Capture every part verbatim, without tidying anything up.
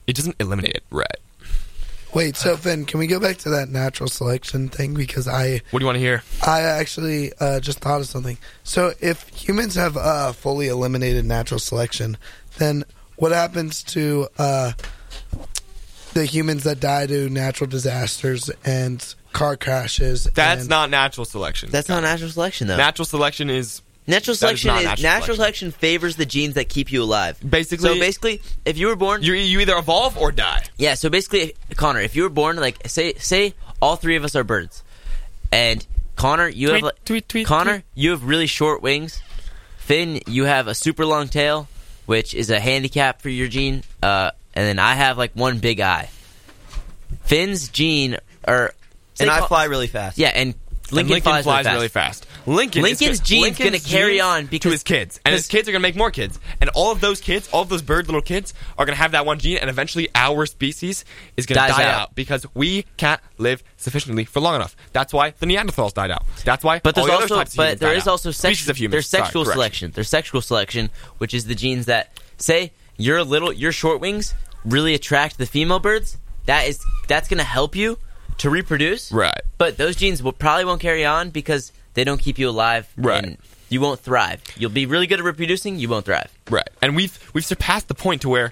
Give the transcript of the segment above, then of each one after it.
it doesn't eliminate it, right? Wait, so Finn, can we go back to that natural selection thing? Because I, What do you want to hear? I actually uh, just thought of something. So if humans have uh, fully eliminated natural selection, then what happens to uh, the humans that die to natural disasters and car crashes? That's and, not natural selection. That's not natural selection, though. Natural selection is Natural That is selection not is natural natural selection. selection favors the genes that keep you alive. Basically- so basically, if you were born, you you either evolve or die. yeah. So basically, Connor, if you were born like say say all three of us are birds, and Connor, you have Tweet, like, tweet, tweet, Connor, tweet. you have really short wings. Finn, you have a super long tail, which is a handicap for your gene. Uh, and then I have like one big eye. Finn's gene, or And I Con- fly really fast. Yeah, and Lincoln, And Lincoln flies, really fast. Lincoln Lincoln's is gene's gonna carry genes on to because- his kids, and his because- kids are gonna make more kids, and all of those kids, all of those bird little kids, are gonna have that one gene, and eventually our species is gonna Dies die out. out. because we can't live sufficiently for long enough. That's why the Neanderthals died out. That's why. But all there's the other also, types of but humans there died is out. also Species sexual. of humans. There's Sorry, sexual correction. selection. There's sexual selection, which is the genes that say your little, your short wings really attract the female birds. That is, that's going to help you to reproduce. Right. But those genes will probably won't carry on because they don't keep you alive. Right. And you won't thrive. You'll be really good at reproducing. You won't thrive. Right. And we've we've surpassed the point to where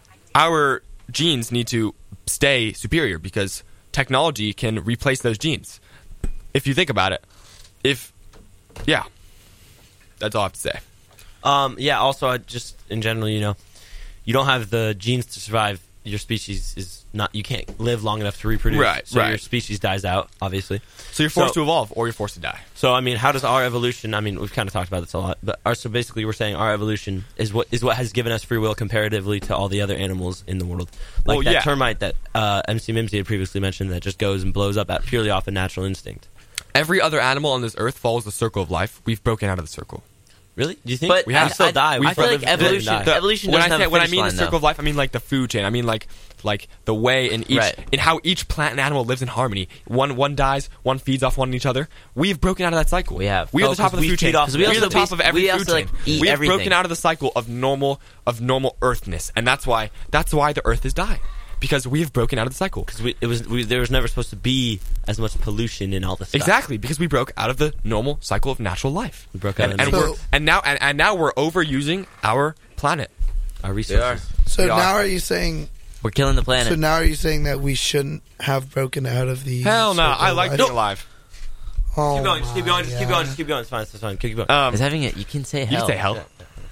our genes need to stay superior because technology can replace those genes. If you think about it. If yeah. That's all I have to say. Um, yeah, also, I just, in general, you know, you don't have the genes to survive. Your species is not, you can't live long enough to reproduce. Right, So right. your species dies out, obviously. So you're forced So- to evolve or you're forced to die. So, I mean, how does our evolution, I mean, we've kind of talked about this a lot, but our, so basically we're saying our evolution is what is what has given us free will comparatively to all the other animals in the world. Like Well, that yeah. termite that uh, M C Mimsy had previously mentioned that just goes and blows up at purely off a natural instinct. Every other animal on this earth follows the circle of life. We've broken out of the circle. Really? Do you think? But we I- have still I- die. I We feel still like live- live and evolution- die. The- Evolution when I doesn't say have a when I finish mean line, the circle though. of life, I mean like the food chain. I mean like like the way in each Right. in how each plant and animal lives in harmony. One one dies, one feeds off one each other. We've broken out of that cycle. We have. We are Oh, the top 'cause of the we food feed chain. off- 'cause we we are also- the top of every we food also, like, chain. eat we have everything. broken out of the cycle of normal of normal earthness, and that's why that's why the earth is dying because we have broken out of the cycle. Because we, it was we, there was never supposed to be as much pollution in all this stuff. Exactly, because we broke out of the normal cycle of natural life. We broke out and, of and, the- we're, and now and, and now we're overusing our planet. Our resources. So We are. now are you saying? We're killing the planet. So now are you saying that we shouldn't have broken out of the? Hell no, circle I of like life? being alive. Oh Keep going. Just keep going. Just my keep going. God. Just keep going. It's fine. It's fine. Keep going. Um, Is having it? You can say you hell. can say hell. Yeah.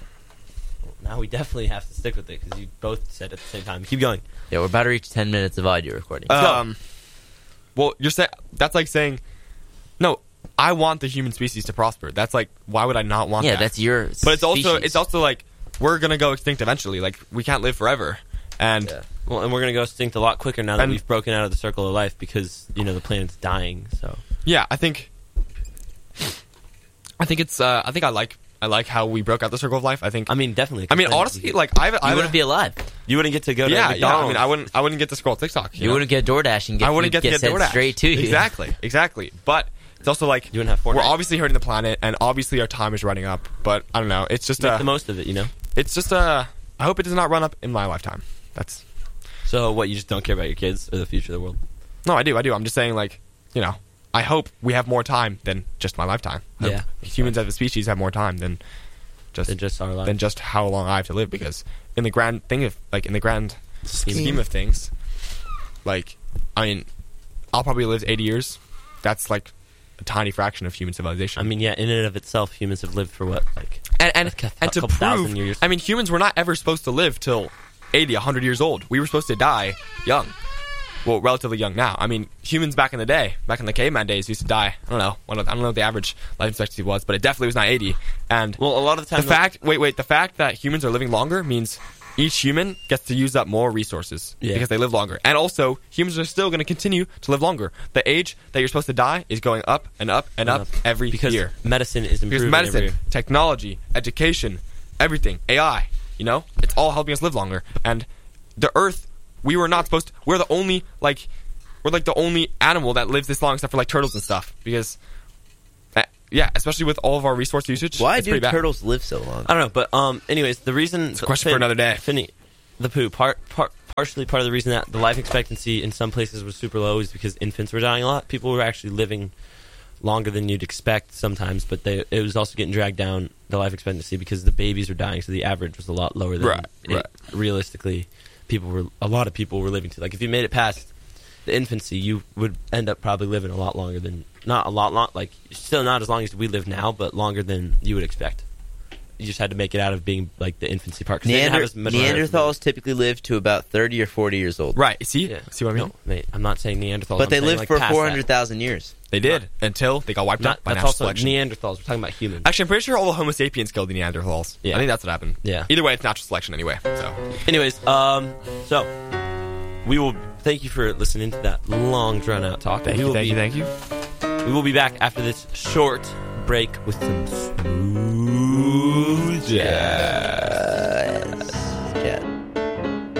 Now we definitely have to stick with it because you both said at the same time. Keep going. Yeah, we're about to reach ten minutes of audio recording. Um, well, you're saying that's like saying, no, I want the human species to prosper. That's like, why would I not want yeah, that? that's your. But it's also species. it's also like we're gonna go extinct eventually. Like we can't live forever, and Yeah. Well, and we're gonna go extinct a lot quicker now that And- we've broken out of the circle of life because you know the planet's dying. So yeah, I think, I think it's uh, I think I like I like how we broke out the circle of life. I think I mean, definitely. I mean 'cause then honestly, you, like I've You I wouldn't be alive. you wouldn't get to go to yeah yeah. McDonald's. I mean I wouldn't I wouldn't get to scroll TikTok. You, You know? wouldn't get DoorDash and get I wouldn't food get to get sent DoorDash straight to you. Exactly, exactly. But it's also like You wouldn't have Fortnite. we're obviously hurting the planet, and obviously our time is running up. But I don't know. It's just Make uh, the most of it, you know. it's just uh, I hope it does not run up in my lifetime. That's So what? You just don't care about your kids or the future of the world? no, I do, I do. I'm just saying, like, you know, I hope we have more time than just my lifetime. I hope Yeah. humans as a species have more time than just Than just our life. than just how long I have to live. Because in the grand thing of like in the grand Scheme. scheme of things, like, I mean, I'll probably live eighty years. That's like a tiny fraction of human civilization. I mean, yeah. In and of itself, humans have lived for what, like, and and, like a and to couple thousand prove, years. I mean, humans were not ever supposed to live till eighty, one hundred years old. We were supposed to die young. Well, relatively young now. I mean, humans back in the day, back in the caveman days, used to die. I don't know. I don't know what the average life expectancy was, but it definitely was not eighty. And well, a lot of the the time, fact, wait, wait, the fact that humans are living longer means each human gets to use up more resources Yeah. because they live longer. And also, humans are still going to continue to live longer. The age that you're supposed to die is going up and up and up every because year. medicine is Because improving. medicine, every year. technology, education, everything, A I, you know, it's all helping us live longer. And the Earth, we were not supposed to, we're the only, like, we're like the only animal that lives this long except for like turtles and stuff. Because, uh, yeah, especially with all of our resource usage. Why it's do pretty bad. turtles live so long? I don't know, but um, anyways, the reason It's a question for another day. Finny, the poo part part partially part of the reason that the life expectancy in some places was super low is because infants were dying a lot. People were actually living longer than you'd expect sometimes, but they, it was also getting dragged down, the life expectancy, because the babies were dying, so the average was a lot lower than Right, it, right. realistically people were. A lot of people were living to. Like if you made it past the infancy, you would end up probably living a lot longer than not a lot long, like still not as long as we live now, but longer than you would expect. You just had to make it out of being like the infancy part. 'cause they didn't Neander- have as much Neanderthals typically lived to about thirty or forty years old. Right. See? Yeah. See what I mean? No, mate, I'm not saying Neanderthals, But they I'm saying, lived like, for past that. four hundred thousand years. They did until they got wiped Not, out by that's natural also selection. Neanderthals. We're talking about humans. Actually, I'm pretty sure all the Homo sapiens killed the Neanderthals. Yeah. I think that's what happened. Yeah. Either way, it's natural selection anyway. So Anyways, um, so we will thank you for listening to that long, drawn out talk. thank we you, will thank be, you, thank you. We will be back after this short break with some smooth jazz.